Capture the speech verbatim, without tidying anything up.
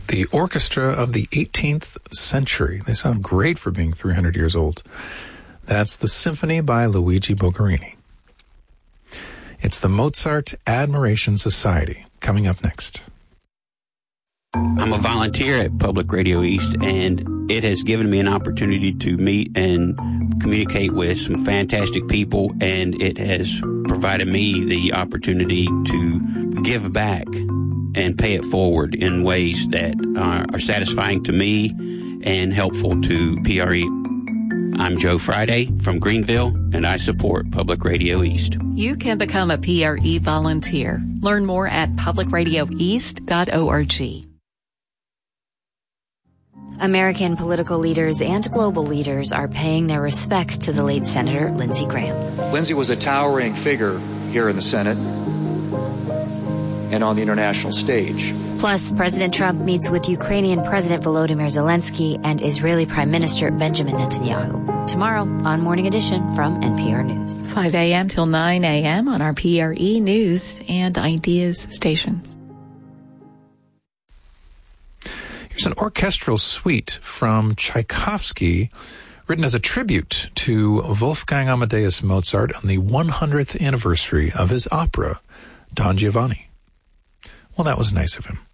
the orchestra of the eighteenth century. They sound great for being three hundred years old. That's the Symphony by Luigi Boccherini. It's the Mozart Admiration Society, coming up next. I'm a volunteer at Public Radio East, and it has given me an opportunity to meet and communicate with some fantastic people, and it has provided me the opportunity to give back and pay it forward in ways that are, are satisfying to me and helpful to P R E. I'm Joe Friday from Greenville, and I support Public Radio East. You can become a P R E volunteer. Learn more at public radio east dot org. American political leaders and global leaders are paying their respects to the late Senator Lindsey Graham. Lindsey was a towering figure here in the Senate and on the international stage. Plus, President Trump meets with Ukrainian President Volodymyr Zelensky and Israeli Prime Minister Benjamin Netanyahu. Tomorrow on Morning Edition from N P R News. five a.m. till nine a.m. on our P R E News and Ideas stations. Here's an orchestral suite from Tchaikovsky, written as a tribute to Wolfgang Amadeus Mozart on the one hundredth anniversary of his opera, Don Giovanni. Well, that was nice of him.